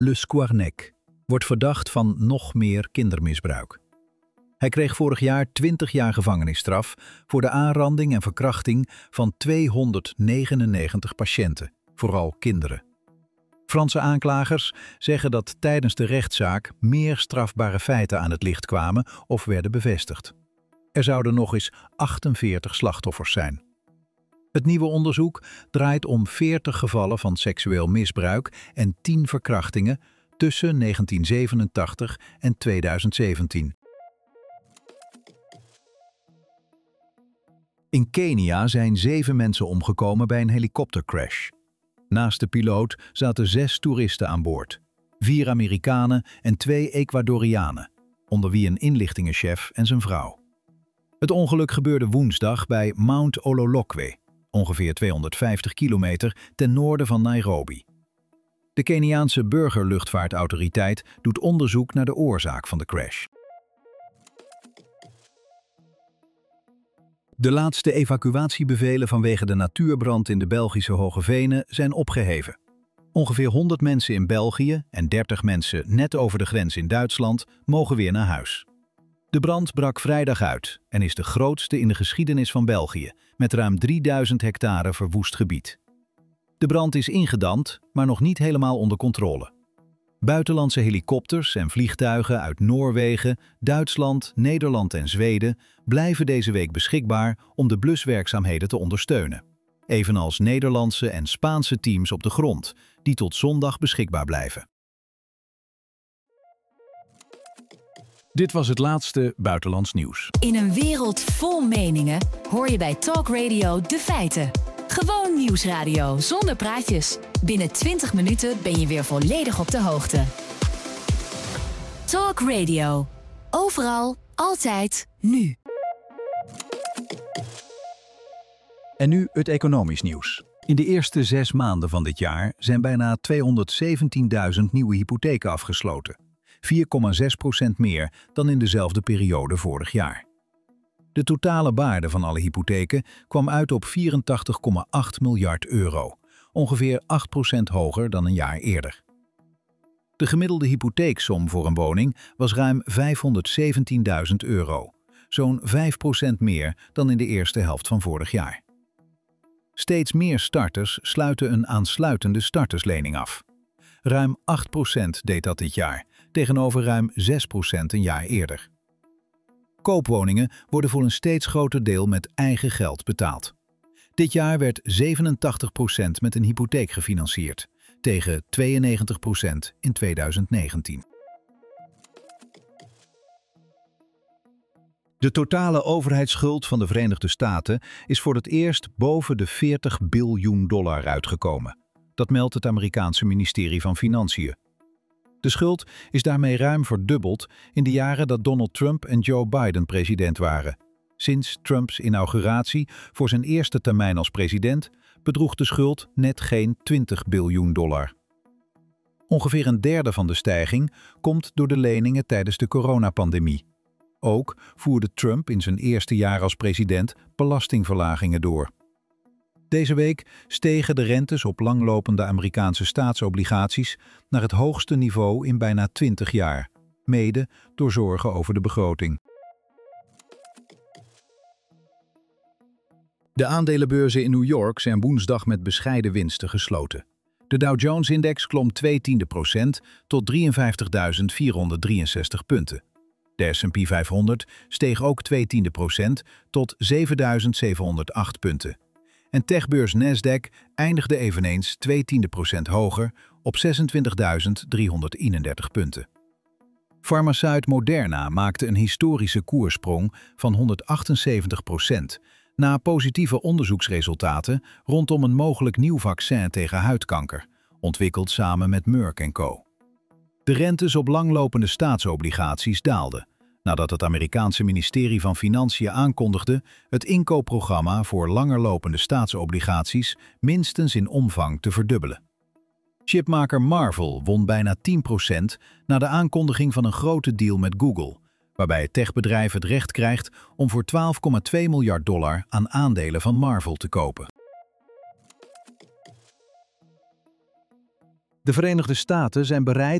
Le Squarnec wordt verdacht van nog meer kindermisbruik. Hij kreeg vorig jaar 20 jaar gevangenisstraf voor de aanranding en verkrachting van 299 patiënten, vooral kinderen. Franse aanklagers zeggen dat tijdens de rechtszaak meer strafbare feiten aan het licht kwamen of werden bevestigd. Er zouden nog eens 48 slachtoffers zijn. Het nieuwe onderzoek draait om 40 gevallen van seksueel misbruik en 10 verkrachtingen tussen 1987 en 2017. In Kenia zijn 7 mensen omgekomen bij een helikoptercrash. Naast de piloot zaten 6 toeristen aan boord. 4 Amerikanen en 2 Ecuadorianen, onder wie een inlichtingenchef en zijn vrouw. Het ongeluk gebeurde woensdag bij Mount Ololokwe, ongeveer 250 kilometer ten noorden van Nairobi. De Keniaanse burgerluchtvaartautoriteit doet onderzoek naar de oorzaak van de crash. De laatste evacuatiebevelen vanwege de natuurbrand in de Belgische Hoge Venen zijn opgeheven. Ongeveer 100 mensen in België en 30 mensen net over de grens in Duitsland mogen weer naar huis. De brand brak vrijdag uit en is de grootste in de geschiedenis van België, met ruim 3000 hectare verwoest gebied. De brand is ingedamd, maar nog niet helemaal onder controle. Buitenlandse helikopters en vliegtuigen uit Noorwegen, Duitsland, Nederland en Zweden blijven deze week beschikbaar om de bluswerkzaamheden te ondersteunen. Evenals Nederlandse en Spaanse teams op de grond, die tot zondag beschikbaar blijven. Dit was het laatste buitenlands nieuws. In een wereld vol meningen hoor je bij Talk Radio de feiten. Gewoon nieuwsradio zonder praatjes. Binnen 20 minuten ben je weer volledig op de hoogte. Talk Radio. Overal, altijd, nu. En nu het economisch nieuws. In de eerste 6 maanden van dit jaar zijn bijna 217.000 nieuwe hypotheken afgesloten. 4,6% meer dan in dezelfde periode vorig jaar. De totale waarde van alle hypotheken kwam uit op 84,8 miljard euro, ongeveer 8% hoger dan een jaar eerder. De gemiddelde hypotheeksom voor een woning was ruim 517.000 euro, zo'n 5% meer dan in de eerste helft van vorig jaar. Steeds meer starters sluiten een aansluitende starterslening af. Ruim 8% deed dat dit jaar, tegenover ruim 6% een jaar eerder. Koopwoningen worden voor een steeds groter deel met eigen geld betaald. Dit jaar werd 87% met een hypotheek gefinancierd, tegen 92% in 2019. De totale overheidsschuld van de Verenigde Staten is voor het eerst boven de $40 biljoen uitgekomen. Dat meldt het Amerikaanse ministerie van Financiën. De schuld is daarmee ruim verdubbeld in de jaren dat Donald Trump en Joe Biden president waren. Sinds Trumps inauguratie voor zijn eerste termijn als president bedroeg de schuld net geen $20 biljoen. Ongeveer een derde van de stijging komt door de leningen tijdens de coronapandemie. Ook voerde Trump in zijn eerste jaar als president belastingverlagingen door. Deze week stegen de rentes op langlopende Amerikaanse staatsobligaties naar het hoogste niveau in bijna 20 jaar, mede door zorgen over de begroting. De aandelenbeurzen in New York zijn woensdag met bescheiden winsten gesloten. De Dow Jones-index klom 0,2% tot 53.463 punten. De S&P 500 steeg ook 0,2% tot 7.708 punten. En techbeurs Nasdaq eindigde eveneens 0,2% hoger op 26.331 punten. Farmaceut Moderna maakte een historische koerssprong van 178% na positieve onderzoeksresultaten rondom een mogelijk nieuw vaccin tegen huidkanker, ontwikkeld samen met Merck & Co. De rentes op langlopende staatsobligaties daalden, nadat het Amerikaanse ministerie van Financiën aankondigde het inkoopprogramma voor langerlopende staatsobligaties minstens in omvang te verdubbelen. Chipmaker Marvell won bijna 10% na de aankondiging van een grote deal met Google, waarbij het techbedrijf het recht krijgt om voor $12,2 miljard aan aandelen van Marvell te kopen. De Verenigde Staten zijn bereid